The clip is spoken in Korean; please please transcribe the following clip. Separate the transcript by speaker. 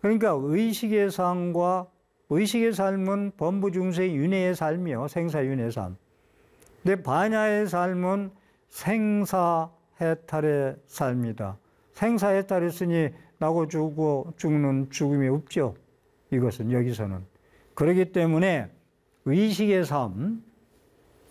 Speaker 1: 그러니까 의식의 삶과 의식의 삶은 범부중생 윤회의 삶이요. 생사윤회 삶. 근데 반야의 삶은 생사해탈의 삶이다. 생사해탈했으니 나고 죽는 죽음이 없죠. 이것은 여기서는. 그렇기 때문에 의식의 삶,